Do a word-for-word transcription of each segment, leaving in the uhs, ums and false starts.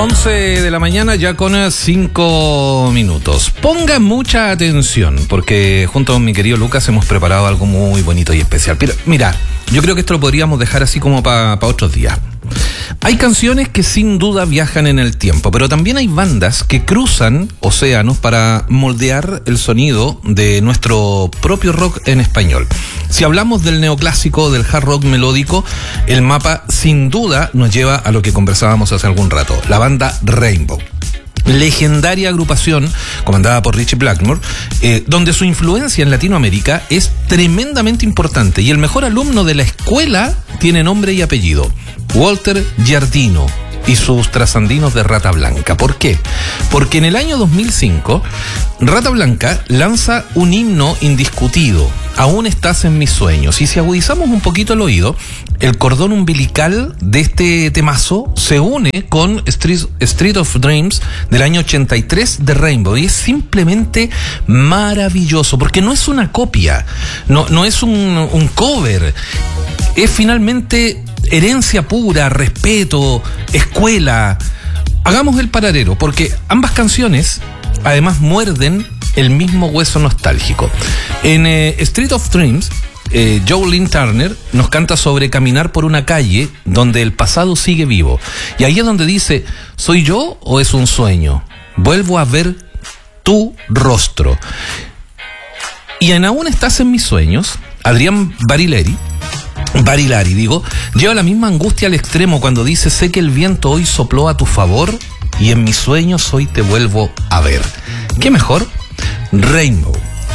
once de la mañana ya con cinco minutos. Ponga mucha atención porque junto con mi querido Lucas hemos preparado algo muy bonito y especial. Pero, mira, yo creo que esto lo podríamos dejar así como para pa otros días. Hay canciones que sin duda viajan en el tiempo, pero también hay bandas que cruzan océanos para moldear el sonido de nuestro propio rock en español. Si hablamos del neoclásico, del hard rock melódico, el mapa sin duda nos lleva a lo que conversábamos hace algún rato, la banda Rainbow. Legendaria agrupación comandada por Ritchie Blackmore, eh, donde su influencia en Latinoamérica es tremendamente importante y el mejor alumno de la escuela tiene nombre y apellido, Walter Giardino y sus trasandinos de Rata Blanca. ¿Por qué? Porque en el año dos mil cinco Rata Blanca lanza un himno indiscutido, Aún estás en mis sueños, y si agudizamos un poquito el oído, el cordón umbilical de este temazo se une con Street, Street of Dreams del año ochenta y tres de Rainbow, y es simplemente maravilloso porque no es una copia, no, no es un, un cover, es finalmente herencia pura, respeto, escuela. Hagamos el paralelo, porque ambas canciones además muerden el mismo hueso nostálgico. En eh, Street of Dreams, eh, Joe Lynn Turner nos canta sobre caminar por una calle donde el pasado sigue vivo. Y ahí es donde dice, ¿soy yo o es un sueño? Vuelvo a ver tu rostro. Y en Aún estás en mis sueños, Adrián Barilari, Barilari, digo, lleva la misma angustia al extremo cuando dice, sé que el viento hoy sopló a tu favor y en mis sueños hoy te vuelvo a ver. ¿Qué mejor? Rainbow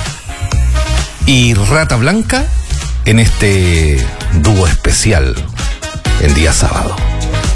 y Rata Blanca en este dúo especial en día sábado.